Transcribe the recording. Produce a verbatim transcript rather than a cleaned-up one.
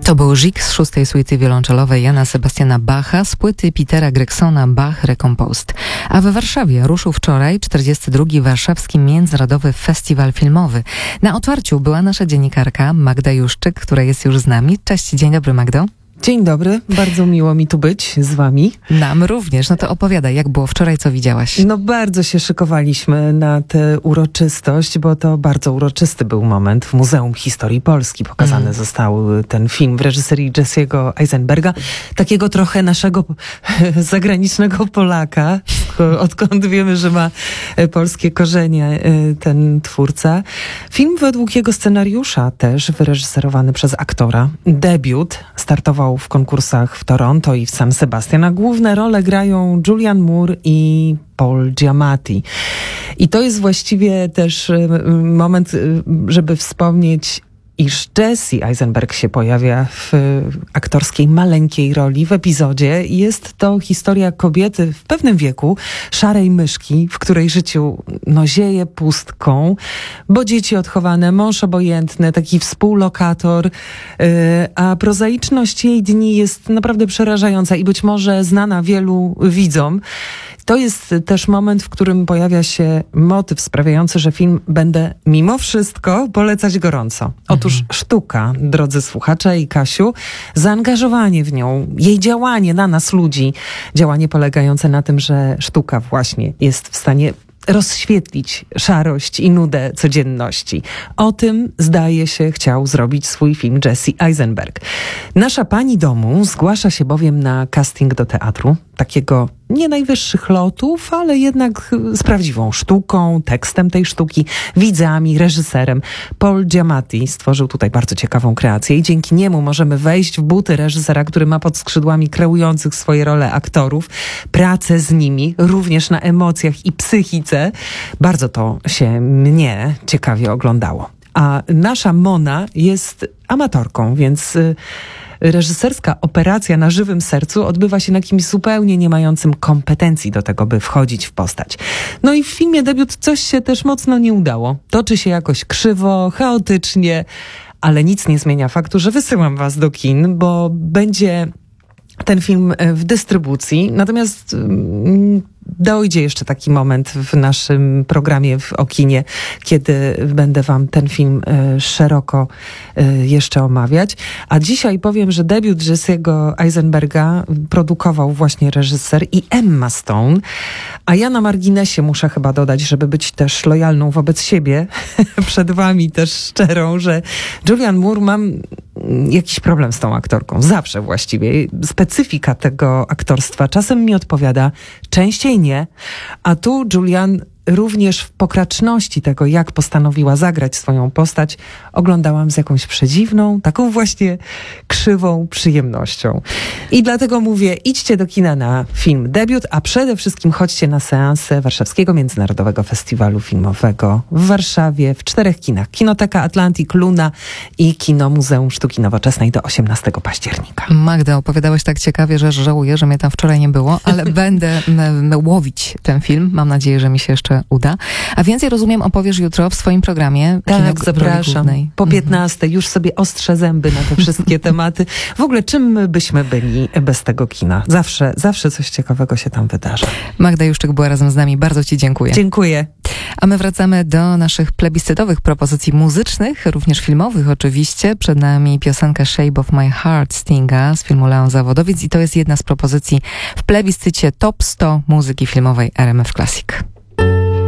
To był Żig z szóstej suity wiolonczelowej Jana Sebastiana Bacha z płyty Petera Gregsona Bach Recomposed. A we Warszawie ruszył wczoraj czterdziesty drugi Warszawski Międzynarodowy Festiwal Filmowy. Na otwarciu była nasza dziennikarka Magda Juszczyk, która jest już z nami. Cześć, dzień dobry, Magdo. Dzień dobry, bardzo miło mi tu być z wami. Nam również. No to opowiadaj, jak było wczoraj, co widziałaś? No bardzo się szykowaliśmy na tę uroczystość, bo to bardzo uroczysty był moment. W Muzeum Historii Polski pokazany mm. został ten film w reżyserii Jesse'ego Eisenberga. Takiego trochę naszego zagranicznego Polaka, odkąd wiemy, że ma polskie korzenie ten twórca. Film według jego scenariusza też wyreżyserowany przez aktora. Debiut startował w konkursach w Toronto i w San Sebastian, a główne role grają Julianne Moore i Paul Giamatti. I to jest właściwie też moment, żeby wspomnieć, iż Jesse Eisenberg się pojawia w aktorskiej maleńkiej roli w epizodzie. Jest to historia kobiety w pewnym wieku, szarej myszki, w której życiu no, zieje pustką, bo dzieci odchowane, mąż obojętny, taki współlokator, yy, a prozaiczność jej dni jest naprawdę przerażająca i być może znana wielu widzom. To jest też moment, w którym pojawia się motyw sprawiający, że film będę mimo wszystko polecać gorąco. Otóż mhm. sztuka, drodzy słuchacze i Kasiu, zaangażowanie w nią, jej działanie na nas ludzi, działanie polegające na tym, że sztuka właśnie jest w stanie rozświetlić szarość i nudę codzienności. O tym, zdaje się, chciał zrobić swój film Jesse Eisenberg. Nasza pani domu zgłasza się bowiem na casting do teatru, takiego nie najwyższych lotów, ale jednak z prawdziwą sztuką, tekstem tej sztuki, widzami, reżyserem. Paul Giamatti stworzył tutaj bardzo ciekawą kreację i dzięki niemu możemy wejść w buty reżysera, który ma pod skrzydłami kreujących swoje role aktorów, pracę z nimi, również na emocjach i psychice. Bardzo to się mnie ciekawie oglądało. A nasza Mona jest amatorką, więc reżyserska operacja na żywym sercu odbywa się na kimś zupełnie nie mającym kompetencji do tego, by wchodzić w postać. No i w filmie debiut coś się też mocno nie udało. Toczy się jakoś krzywo, chaotycznie, ale nic nie zmienia faktu, że wysyłam was do kin, bo będzie ten film w dystrybucji. Natomiast mm, dojdzie jeszcze taki moment w naszym programie w o kinie, kiedy będę wam ten film y, szeroko y, jeszcze omawiać. A dzisiaj powiem, że debiut Jesse'ego Eisenberga produkował właśnie reżyser i Emma Stone. A ja na marginesie muszę chyba dodać, żeby być też lojalną wobec siebie, przed wami też szczerą, że Julianne Moore mam jakiś problem z tą aktorką. Zawsze właściwie. Specyfika tego aktorstwa czasem mi odpowiada, częściej nie. A tu Julianne również w pokraczności tego, jak postanowiła zagrać swoją postać, oglądałam z jakąś przedziwną, taką właśnie krzywą przyjemnością. I dlatego mówię, idźcie do kina na film debiut, a przede wszystkim chodźcie na seansę Warszawskiego Międzynarodowego Festiwalu Filmowego w Warszawie w czterech kinach. Kinoteka Atlantic, Luna i Kino Muzeum Sztuki Nowoczesnej do osiemnastego października. Magda, opowiadałaś tak ciekawie, że żałuję, że mnie tam wczoraj nie było, ale będę m- m- łowić ten film. Mam nadzieję, że mi się jeszcze uda. A więcej, rozumiem, opowiesz jutro w swoim programie. Tak, zapraszam. Po piętnastej już sobie ostrze zęby na te wszystkie tematy. W ogóle czym my byśmy byli bez tego kina? Zawsze, zawsze coś ciekawego się tam wydarza. Magda Juszczyk była razem z nami. Bardzo ci dziękuję. Dziękuję. A my wracamy do naszych plebiscytowych propozycji muzycznych, również filmowych oczywiście. Przed nami piosenka Shape of My Heart Stinga z filmu Leon Zawodowiec i to jest jedna z propozycji w plebiscycie Top sto muzyki filmowej R M F Classic.